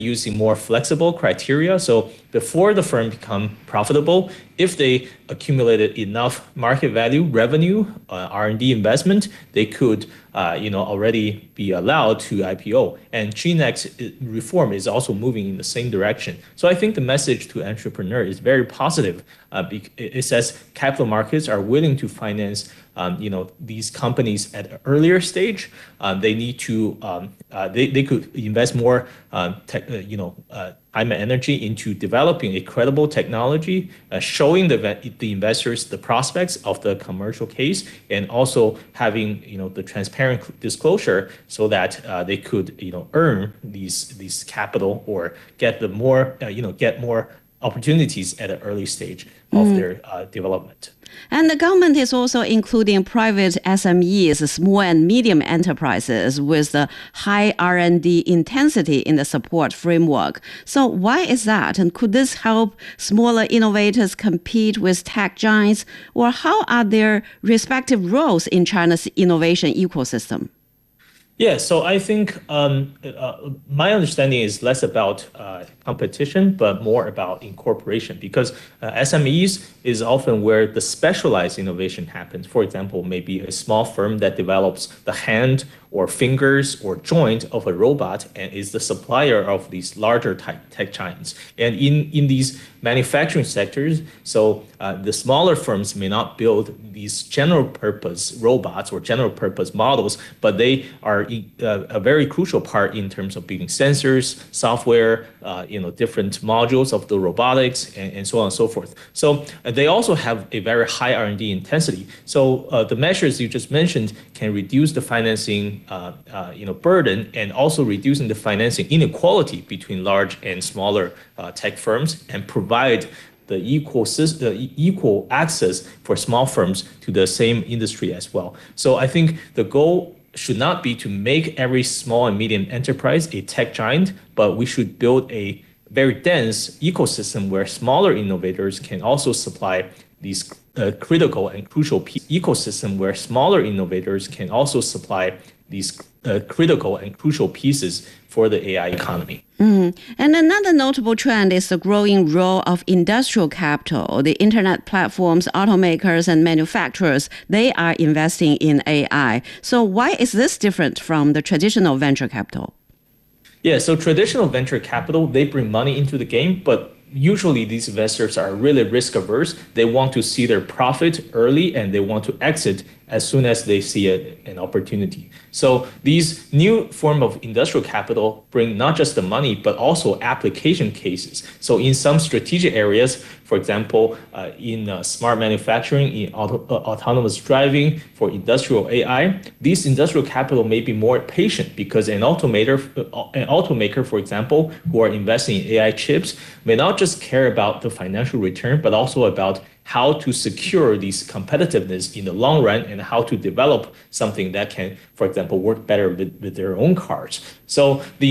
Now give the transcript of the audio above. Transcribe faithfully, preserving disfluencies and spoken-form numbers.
using more flexible criteria. So before the firm become profitable, if they accumulated enough market value, revenue, uh, R and D investment, they could uh, you know, already be allowed to I P O. And G NEX reform is also moving in the same direction. So I think the message to entrepreneur is very positive. Uh, it says capital markets are willing to finance Um, you know, these companies at an earlier stage. Um, they need to, um, uh, they, they could invest more, uh, tech, uh, you know, uh, time and energy into developing a credible technology, uh, showing the, the investors the prospects of the commercial case, and also having, you know, the transparent disclosure so that uh, they could, you know, earn these, these capital or get the more, uh, you know, get more opportunities at an early stage of mm. their uh, development. And the government is also including private S M Es, small and medium enterprises, with the high R and D intensity in the support framework. So why is that? And could this help smaller innovators compete with tech giants? Or how are their respective roles in China's innovation ecosystem? Yeah, so I think um, uh, my understanding is less about uh, competition, but more about incorporation, because uh, S M Es is often where the specialized innovation happens. For example, maybe a small firm that develops the hand or fingers or joint of a robot and is the supplier of these larger tech giants. And in, in these manufacturing sectors, so uh, the smaller firms may not build these general purpose robots or general purpose models, but they are uh, a very crucial part in terms of building sensors, software, uh, you know, different modules of the robotics, and, and so on and so forth. So uh, they also have a very high R and D intensity. So uh, the measures you just mentioned can reduce the financing Uh, uh, you know, burden, and also reducing the financing inequality between large and smaller uh, tech firms, and provide the equal system, the equal access for small firms to the same industry as well. So I think the goal should not be to make every small and medium enterprise a tech giant, but we should build a very dense ecosystem where smaller innovators can also supply these uh, critical and crucial p- ecosystem where smaller innovators can also supply these uh, critical and crucial pieces for the A I economy. Mm. And another notable trend is the growing role of industrial capital. The internet platforms, automakers, and manufacturers, they are investing in A I. So why is this different from the traditional venture capital? Yeah, so traditional venture capital, they bring money into the game, but usually these investors are really risk averse. They want to see their profit early, and they want to exit as soon as they see a, an opportunity. So these new form of industrial capital bring not just the money, but also application cases. So in some strategic areas, for example, uh, in uh, smart manufacturing, in auto, uh, autonomous driving, for industrial A I, these industrial capital may be more patient, because an automaker, uh, an automaker, for example, who are investing in A I chips, may not just care about the financial return, but also about how to secure these competitiveness in the long run, and how to develop something that can, for example, work better with, with their own cars. So the